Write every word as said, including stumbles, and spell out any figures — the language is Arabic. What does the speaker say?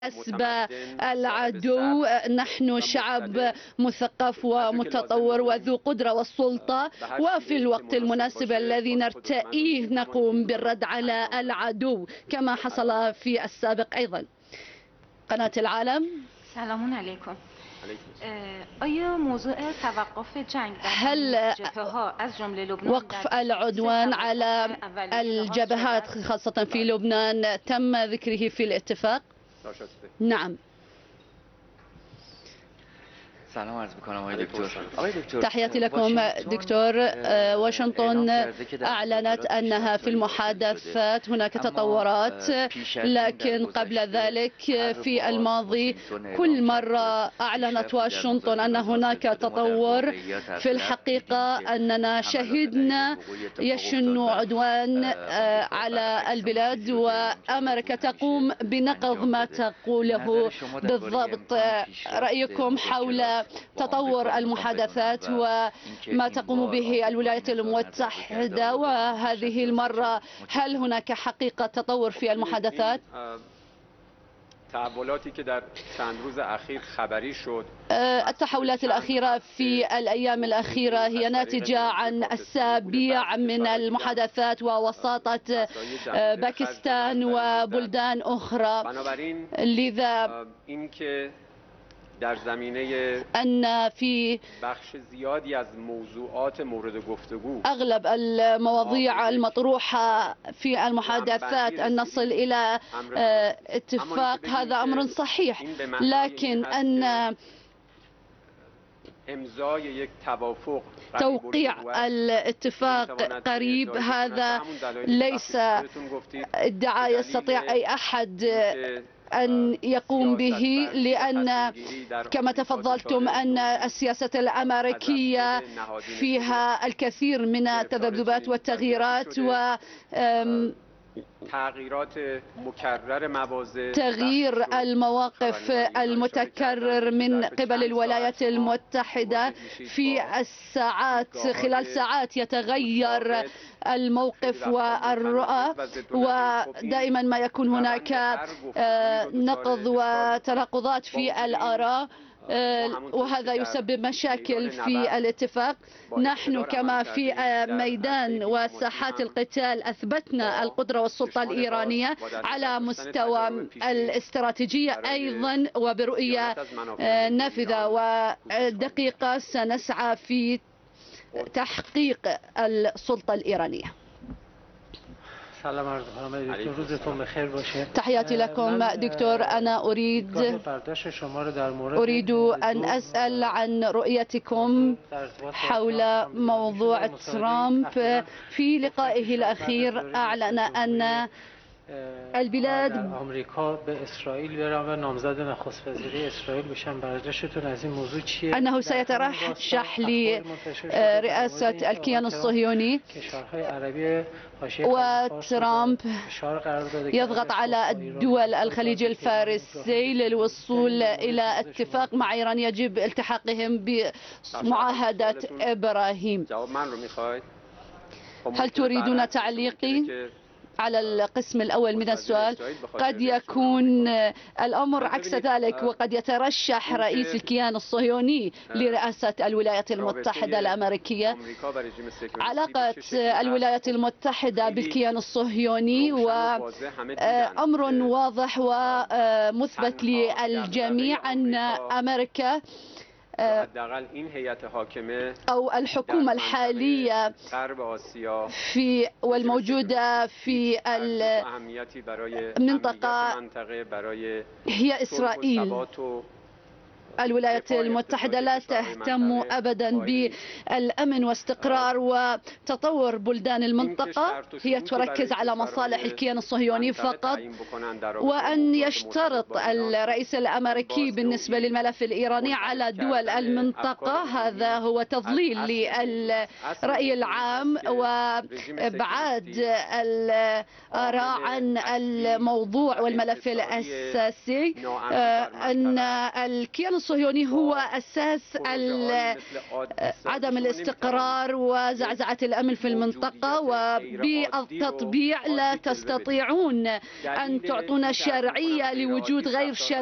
حسب العدو. نحن شعب مثقف ومتطور وذو قدرة والسلطة، وفي الوقت المناسب الذي نرتئيه نقوم بالرد على العدو كما حصل في السابق أيضا. قناة العالم. سلام عليكم. آیا موضوع توقف جنگ هل وقف العدوان على الجبهات خاصة في لبنان تم ذكره في الاتفاق؟ نعم. سلام عرض می‌کنم آقای دکتر. تحياتي لكم دكتور. واشنطن أعلنت أنها في المحادثات هناك تطورات، لكن قبل ذلك في الماضي كل مرة أعلنت واشنطن أن هناك تطور. في الحقيقة أننا شهدنا يشن عدوان على البلاد، وأمريكا تقوم بنقض ما تقوله بالضبط. رأيكم حول تطور المحادثات وما تقوم به الولايات المتحدة، وهذه المرة هل هناك حقيقة تطور في المحادثات؟ تحولاتی که در چند روز اخیر خبری شد، التحولات الأخيرة في الأيام الأخيرة هي ناتجة عن أسابيع من المحادثات ووساطة باكستان وبلدان أخرى. لذا در زمینه أن في بخش زیادی از موضوعات مورد گفتگو أغلب المواضيع المطروحة في المحادثات أن نصل إلى اتفاق، هذا أمر صحيح، لكن أن توقيع الاتفاق قريب هذا ليس ادعاء يستطيع أي أحد أن يقوم به، لأن كما تفضلتم أن السياسة الأمريكية فيها الكثير من التذبذبات والتغييرات و تغييرات مكرر مواضع، تغيير المواقف المتكرر من قبل الولايات المتحدة في الساعات، خلال ساعات يتغير الموقف والرؤى، ودائما ما يكون هناك نقض وتناقضات في الآراء، وهذا يسبب مشاكل في الاتفاق. نحن كما في ميدان وساحات القتال أثبتنا القدرة والسلطة الإيرانية على مستوى الاستراتيجية أيضا وبرؤية نافذة ودقيقة. سنسعى في تحقيق السلطة الإيرانية. سلام عرض می‌کنم دکتر، روزتون بخیر باشه. تحياتي لكم دكتور. أنا أريد أريد أن أسأل عن رؤيتكم حول موضوع ترامب. في لقائه الأخير أعلن أن البلاد أنه سيترشح لرئاسة الكيان الصهيوني، وترامب يضغط على الدول الخليج الفارسي للوصول إلى اتفاق مع إيران يجب التحاقهم بمعاهدة إبراهيم. هل تريدون تعليقي على القسم الأول من السؤال؟ قد يكون الأمر عكس ذلك، وقد يترشح رئيس الكيان الصهيوني لرئاسة الولايات المتحدة الأمريكية. علاقة الولايات المتحدة بالكيان الصهيوني وأمر واضح ومثبت للجميع أن أمريكا أو الحكومة الحالية في والموجودة في المنطقة هي إسرائيل. الولايات المتحدة لا تهتم أبدا بالأمن واستقرار وتطور بلدان المنطقة، هي تركز على مصالح الكيان الصهيوني فقط. وأن يشترط الرئيس الأمريكي بالنسبة للملف الإيراني على دول المنطقة، هذا هو تضليل للرأي العام وإبعاد الآراء عن الموضوع والملف الأساسي. أن الكيان الصهيوني هو أساس عدم الاستقرار وزعزعة الأمن في المنطقة، وبالتطبيع لا تستطيعون أن تعطون شرعية لوجود غير شرعي